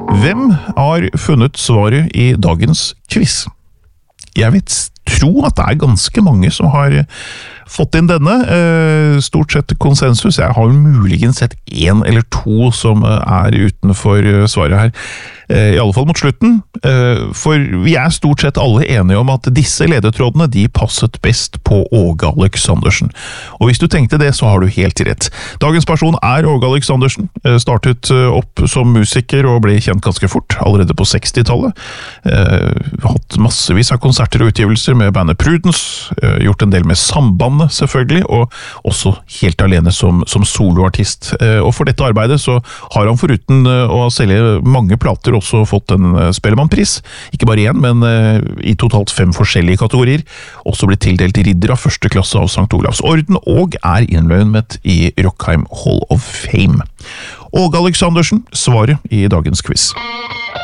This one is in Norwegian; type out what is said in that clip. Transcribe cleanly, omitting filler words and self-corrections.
Hvem har funnet svaret i dagens quiz? Jeg vil tro at det ganske mange som har fått inn denne, stort sett konsensus. Jeg har muligens sett en eller to som utenfor svaret her, i alle fall mot slutten, for vi stort sett alle enige om at disse ledetrådene de passet best på Åge Aleksandersen. Og hvis du tenkte det, så har du helt rett. Dagens person Åge Aleksandersen, startet opp som musiker og ble kjent ganske fort, allerede på 60-tallet. Hatt massevis av konserter og utgivelser med bandet Prudence, gjort en del med Sambandet selvfølgelig, og også helt alene som soloartist. Og for dette arbeidet så har han foruten å selge mange plater også fått en Spellemannpris, ikke bare én, men i totalt 5 forskjellige kategorier, også blitt tildelt ridder av første klasse av St. Olavs Orden, og innlemmet i Rockheim Hall of Fame. Åge Aleksandersen, svaret i dagens quiz.